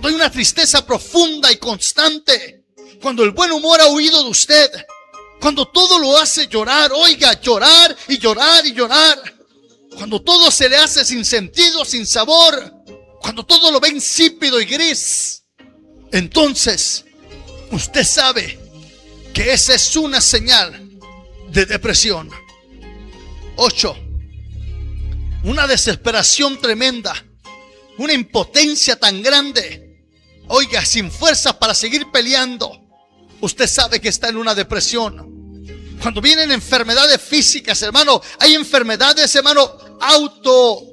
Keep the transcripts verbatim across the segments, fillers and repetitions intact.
cuando hay una tristeza profunda y constante, cuando el buen humor ha huido de usted, cuando todo lo hace llorar, oiga, llorar y llorar y llorar, cuando todo se le hace sin sentido, sin sabor, cuando todo lo ve insípido y gris, entonces usted sabe que esa es una señal de depresión. Ocho, una desesperación tremenda, una impotencia tan grande, oiga, sin fuerzas para seguir peleando. Usted sabe que está en una depresión. Cuando vienen enfermedades físicas, hermano, hay enfermedades, hermano, auto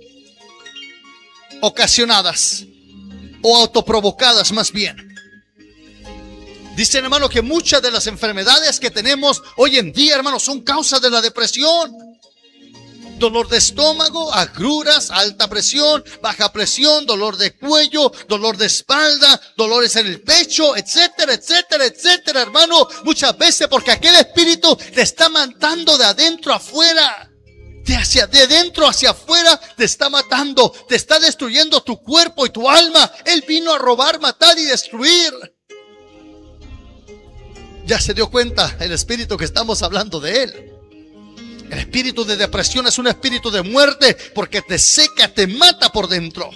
ocasionadas o autoprovocadas más bien. Dicen, hermano, que muchas de las enfermedades que tenemos hoy en día, hermano, son causa de la depresión. Dolor de estómago, agruras, alta presión, baja presión, dolor de cuello, dolor de espalda, dolores en el pecho, etcétera, etcétera, etcétera, hermano. Muchas veces porque aquel espíritu te está matando de adentro afuera. De, hacia, de dentro hacia afuera te está matando, te está destruyendo tu cuerpo y tu alma. Él vino a robar, matar y destruir. Ya se dio cuenta el espíritu que estamos hablando de él. El espíritu de depresión es un espíritu de muerte porque te seca, te mata por dentro.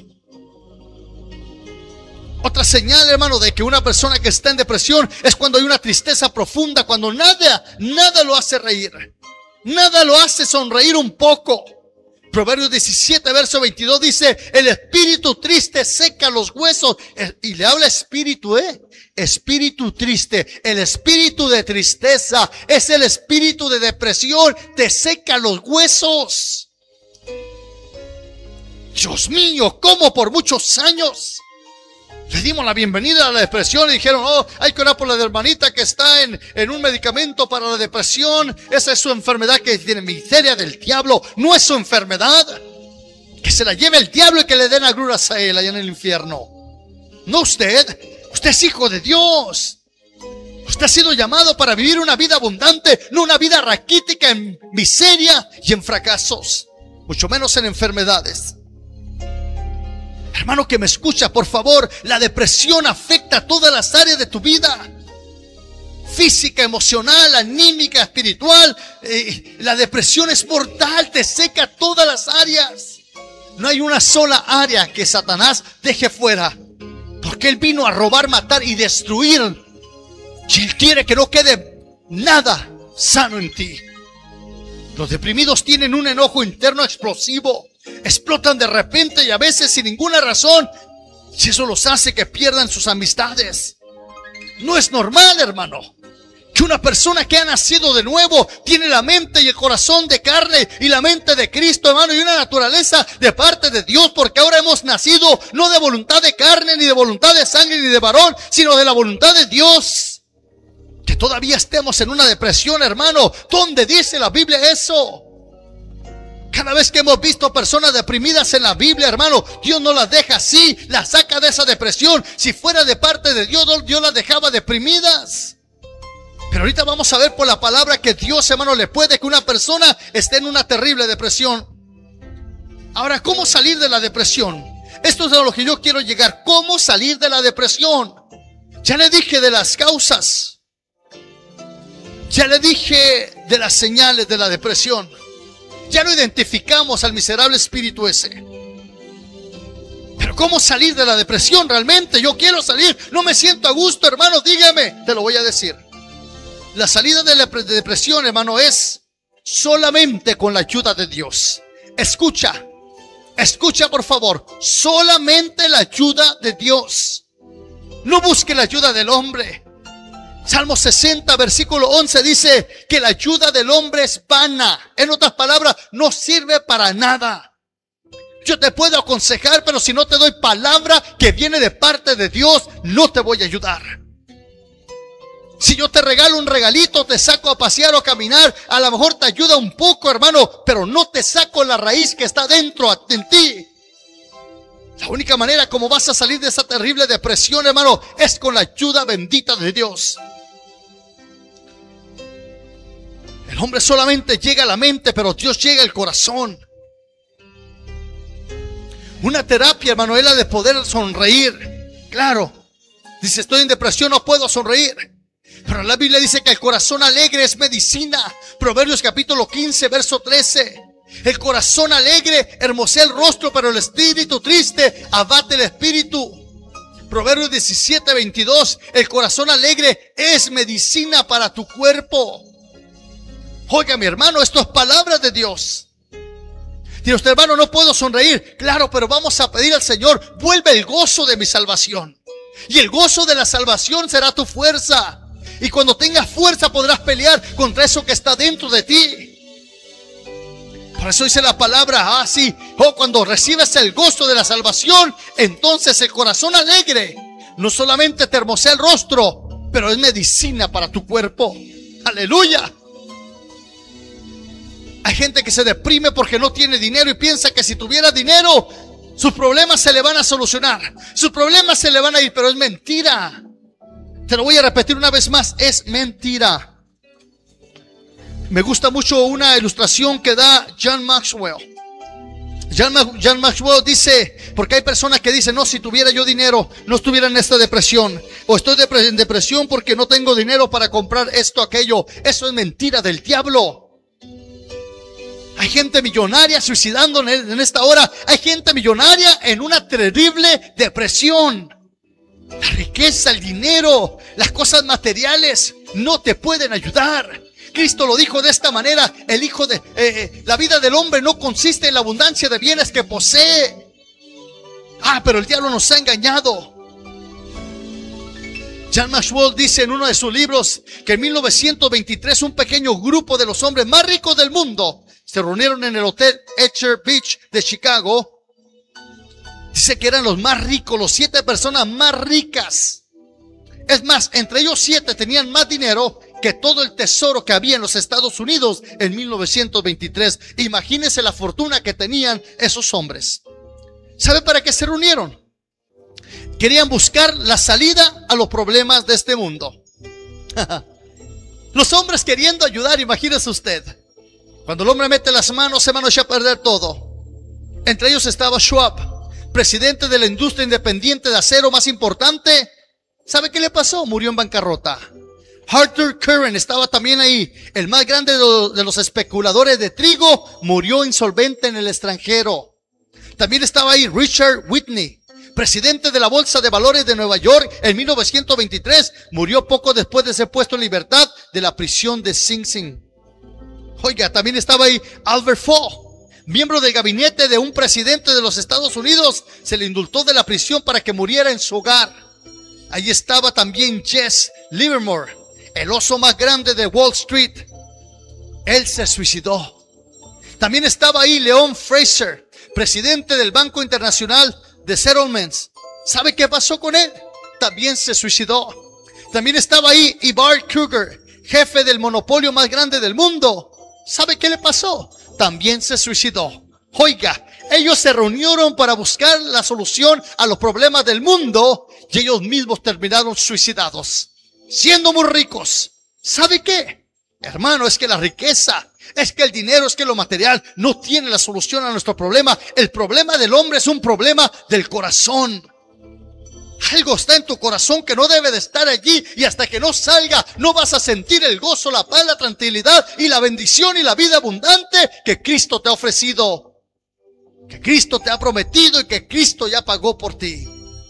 Otra señal, hermano, de que una persona que está en depresión es cuando hay una tristeza profunda, cuando nada, nada lo hace reír. Nada lo hace sonreír un poco. Proverbios diecisiete, verso veintidós dice, el espíritu triste seca los huesos. Y le habla espíritu, ¿eh? Espíritu triste. El espíritu de tristeza es el espíritu de depresión. Te seca los huesos. Dios mío, ¿cómo por muchos años le dimos la bienvenida a la depresión y dijeron, oh, hay que orar por la hermanita que está en, en un medicamento para la depresión? Esa es su enfermedad, que tiene miseria del diablo. No es su enfermedad. Que se la lleve el diablo y que le den agruras a él allá en el infierno. No usted. Usted es hijo de Dios. Usted ha sido llamado para vivir una vida abundante, no una vida raquítica en miseria y en fracasos, mucho menos en enfermedades. Hermano que me escucha, por favor, la depresión afecta a todas las áreas de tu vida. Física, emocional, anímica, espiritual. Eh, la depresión es mortal, te seca todas las áreas. No hay una sola área que Satanás deje fuera, porque él vino a robar, matar y destruir. Y él quiere que no quede nada sano en ti. Los deprimidos tienen un enojo interno explosivo. Explotan de repente y a veces sin ninguna razón. Y eso los hace que pierdan sus amistades. No es normal, hermano, que una persona que ha nacido de nuevo tiene la mente y el corazón de carne y la mente de Cristo, hermano, y una naturaleza de parte de Dios, porque ahora hemos nacido no de voluntad de carne, ni de voluntad de sangre, ni de varón, sino de la voluntad de Dios. Que todavía estemos en una depresión, hermano, ¿dónde dice la Biblia eso? Cada vez que hemos visto personas deprimidas en la Biblia, hermano, Dios no las deja así, las saca de esa depresión. Si fuera de parte de Dios, Dios las dejaba deprimidas. Pero ahorita vamos a ver por la palabra que Dios, hermano, le puede que una persona esté en una terrible depresión. Ahora, ¿cómo salir de la depresión? Esto es a lo que yo quiero llegar. ¿Cómo salir de la depresión? Ya le dije de las causas. Ya le dije de las señales de la depresión. Ya lo identificamos al miserable espíritu ese. Pero ¿cómo salir de la depresión realmente? Yo quiero salir, no me siento a gusto, hermano, dígame. Te lo voy a decir. La salida de la depresión, hermano, es solamente con la ayuda de Dios. Escucha, escucha por favor. Solamente la ayuda de Dios. No busque la ayuda del hombre. Salmo sesenta, versículo once dice que la ayuda del hombre es vana. En otras palabras, no sirve para nada. Yo te puedo aconsejar, pero si no te doy palabra que viene de parte de Dios, no te voy a ayudar. Si yo te regalo un regalito, te saco a pasear o a caminar, a lo mejor te ayuda un poco, hermano, pero no te saco la raíz que está dentro en ti. La única manera como vas a salir de esa terrible depresión, hermano, es con la ayuda bendita de Dios. El hombre solamente llega a la mente, pero Dios llega al corazón. Una terapia, hermano, es la de poder sonreír, Claro. Dice, estoy en depresión, no puedo sonreír. Pero la Biblia dice que el corazón alegre es medicina. Proverbios capítulo quince, verso trece. El corazón alegre hermosea el rostro, pero el espíritu triste abate el espíritu. Proverbios diecisiete, veintidós. El corazón alegre es medicina para tu cuerpo. Oiga, mi hermano, esto es palabra de Dios. Dice usted, hermano, no puedo sonreír. Claro, pero vamos a pedir al Señor, vuelve el gozo de mi salvación. Y el gozo de la salvación será tu fuerza. Y cuando tengas fuerza podrás pelear contra eso que está dentro de ti. Por eso dice la palabra, ah, sí, oh, cuando recibes el gozo de la salvación, entonces el corazón alegre no solamente te hermosea el rostro, pero es medicina para tu cuerpo. Aleluya. Hay gente que se deprime porque no tiene dinero y piensa que si tuviera dinero, sus problemas se le van a solucionar, sus problemas se le van a ir, pero es mentira. Te lo voy a repetir una vez más, es mentira. Me gusta mucho una ilustración que da John Maxwell. John, John Maxwell dice, porque hay personas que dicen, no, si tuviera yo dinero, no estuviera en esta depresión. O estoy en depresión porque no tengo dinero para comprar esto, aquello. Eso es mentira del diablo. Hay gente millonaria suicidando en esta hora. Hay gente millonaria en una terrible depresión. La riqueza, el dinero, las cosas materiales no te pueden ayudar. Cristo lo dijo de esta manera, el hijo de eh, la vida del hombre no consiste en la abundancia de bienes que posee. Ah, pero el diablo nos ha engañado. John Maxwell dice en uno de sus libros que en mil novecientos veintitrés un pequeño grupo de los hombres más ricos del mundo se reunieron en el hotel Etcher Beach de Chicago. Dice que eran los más ricos, los siete personas más ricas. Es más, entre ellos siete tenían más dinero que todo el tesoro que había en los Estados Unidos en mil novecientos veintitrés. Imagínense la fortuna que tenían esos hombres. ¿Sabe para qué se reunieron? Querían buscar la salida a los problemas de este mundo. Los hombres queriendo ayudar, imagínese usted. Cuando el hombre mete las manos, se van a echar a perder todo. Entre ellos estaba Schwab, presidente de la industria independiente de acero más importante. ¿Sabe qué le pasó? Murió en bancarrota. Arthur Curran estaba también ahí, el más grande de los especuladores de trigo, murió insolvente en el extranjero. También estaba ahí Richard Whitney, presidente de la Bolsa de Valores de Nueva York en mil novecientos veintitrés, murió poco después de ser puesto en libertad de la prisión de Sing Sing. Oiga, también estaba ahí Albert Fall, miembro del gabinete de un presidente de los Estados Unidos, se le indultó de la prisión para que muriera en su hogar. Ahí estaba también Jesse Livermore, el oso más grande de Wall Street. Él se suicidó. También estaba ahí Leon Fraser, presidente del Banco Internacional de Settlements. ¿Sabe qué pasó con él? También se suicidó. También estaba ahí Ivar Kruger, jefe del monopolio más grande del mundo. ¿Sabe qué le pasó? También se suicidó. Oiga, ellos se reunieron para buscar la solución a los problemas del mundo y ellos mismos terminaron suicidados, siendo muy ricos. ¿Sabe qué? Hermano, es que la riqueza, es que el dinero, es que lo material no tiene la solución a nuestro problema. El problema del hombre es un problema del corazón. Algo está en tu corazón que no debe de estar allí, y hasta que no salga no vas a sentir el gozo, la paz, la tranquilidad y la bendición y la vida abundante que Cristo te ha ofrecido, que Cristo te ha prometido y que Cristo ya pagó por ti.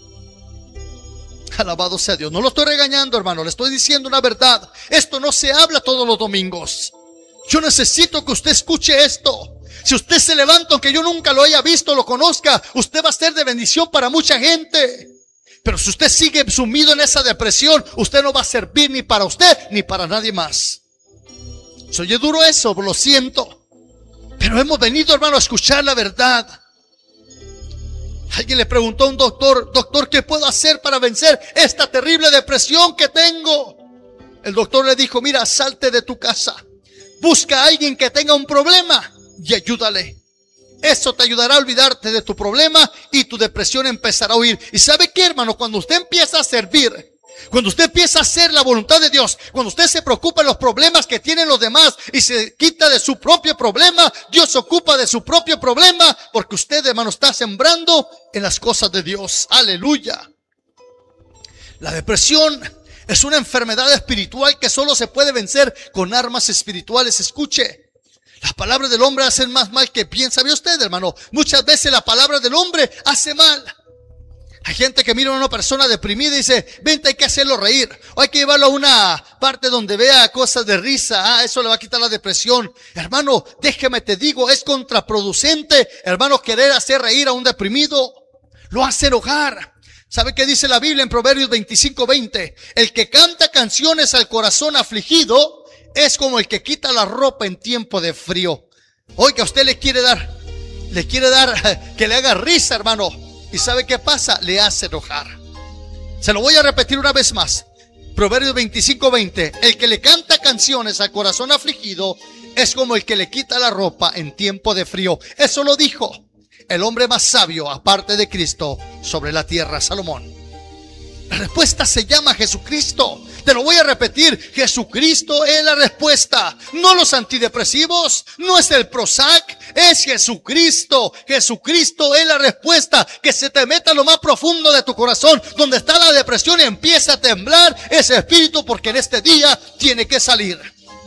Alabado sea Dios. No lo estoy regañando, hermano, le estoy diciendo una verdad. Esto no se habla todos los domingos. Yo necesito que usted escuche esto. Si usted se levanta, aunque yo nunca lo haya visto, lo conozca, usted va a ser de bendición para mucha gente. Pero si usted sigue sumido en esa depresión, usted no va a servir ni para usted ni para nadie más. Se oye duro eso, lo siento, pero hemos venido, hermano, a escuchar la verdad. Alguien le preguntó a un doctor: doctor, ¿qué puedo hacer para vencer esta terrible depresión que tengo? El doctor le dijo: mira, salte de tu casa, busca a alguien que tenga un problema y ayúdale. Eso te ayudará a olvidarte de tu problema y tu depresión empezará a huir. ¿Y sabe qué, hermano? Cuando usted empieza a servir, cuando usted empieza a hacer la voluntad de Dios, cuando usted se preocupa de los problemas que tienen los demás y se quita de su propio problema, Dios se ocupa de su propio problema, porque usted, hermano, está sembrando en las cosas de Dios. Aleluya. La depresión es una enfermedad espiritual que solo se puede vencer con armas espirituales. Escuche, las palabras del hombre hacen más mal que bien. ¿Sabe usted, hermano? Muchas veces la palabra del hombre hace mal. Hay gente que mira a una persona deprimida y dice, vente, hay que hacerlo reír. O hay que llevarlo a una parte donde vea cosas de risa. Ah, eso le va a quitar la depresión. Hermano, déjeme te digo, es contraproducente, hermano, querer hacer reír a un deprimido. Lo hace enojar. ¿Sabe qué dice la Biblia en Proverbios veinticinco veinte? El que canta canciones al corazón afligido es como el que quita la ropa en tiempo de frío. Oiga, usted le quiere dar, le quiere dar que le haga risa, hermano. ¿Y sabe qué pasa? Le hace enojar. Se lo voy a repetir una vez más. Proverbios veinticinco veinte. El que le canta canciones al corazón afligido es como el que le quita la ropa en tiempo de frío. Eso lo dijo el hombre más sabio, aparte de Cristo, sobre la tierra, Salomón. La respuesta se llama Jesucristo. Te lo voy a repetir, Jesucristo es la respuesta. No los antidepresivos, no es el Prozac, es Jesucristo. Jesucristo es la respuesta. Que se te meta a lo más profundo de tu corazón, donde está la depresión, y empieza a temblar ese espíritu, porque en este día tiene que salir.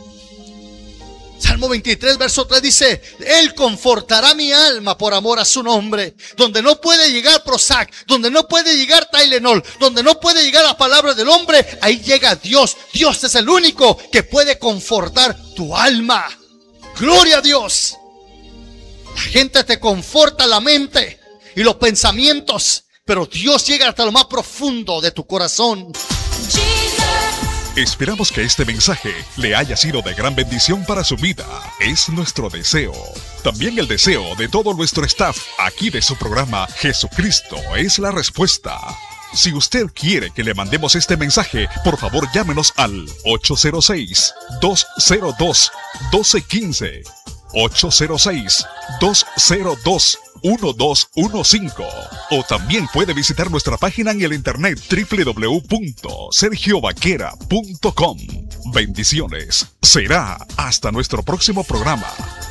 Salmo veintitrés, verso tres dice, Él confortará mi alma por amor a su nombre. Donde no puede llegar Prozac, donde no puede llegar Tylenol, donde no puede llegar la palabra del hombre, ahí llega Dios. Dios es el único que puede confortar tu alma. Gloria a Dios. La gente te conforta la mente y los pensamientos, pero Dios llega hasta lo más profundo de tu corazón. Esperamos que este mensaje le haya sido de gran bendición para su vida. Es nuestro deseo. También el deseo de todo nuestro staff aquí de su programa Jesucristo es la respuesta. Si usted quiere que le mandemos este mensaje, por favor llámenos al ocho cero seis, dos cero dos, uno dos uno cinco. ocho cero seis, dos cero dos, uno dos uno cinco. O también puede visitar nuestra página en el internet doble u doble u doble u punto sergio vaquera punto com. Bendiciones. Será hasta nuestro próximo programa.